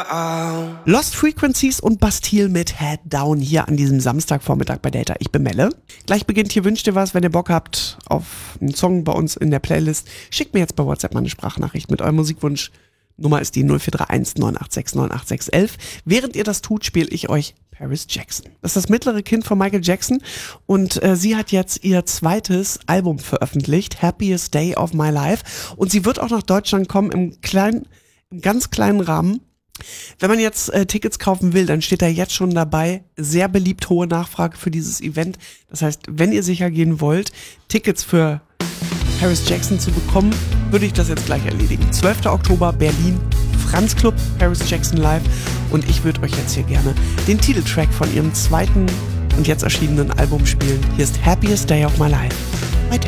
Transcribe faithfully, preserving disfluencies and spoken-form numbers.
Lost Frequencies und Bastille mit Head Down hier an diesem Samstagvormittag bei Data. Ich bin Melle. Gleich beginnt hier Wünscht ihr was. Wenn ihr Bock habt auf einen Song bei uns in der Playlist, schickt mir jetzt bei WhatsApp mal eine Sprachnachricht mit eurem Musikwunsch. Nummer ist die null vier drei eins neun acht sechs neun acht sechs eins eins. Während ihr das tut, spiele ich euch Paris Jackson. Das ist das mittlere Kind von Michael Jackson und äh, sie hat jetzt ihr zweites Album veröffentlicht, Happiest Day of My Life, und sie wird auch nach Deutschland kommen im kleinen, im ganz kleinen Rahmen. Wenn man jetzt äh, Tickets kaufen will, dann steht da jetzt schon dabei, sehr beliebt, hohe Nachfrage für dieses Event. Das heißt, wenn ihr sicher gehen wollt, Tickets für Paris Jackson zu bekommen, würde ich das jetzt gleich erledigen. zwölfter Oktober, Berlin, Franz Club, Paris Jackson live. Und ich würde euch jetzt hier gerne den Titeltrack von ihrem zweiten und jetzt erschienenen Album spielen. Hier ist Happiest Day of My Life.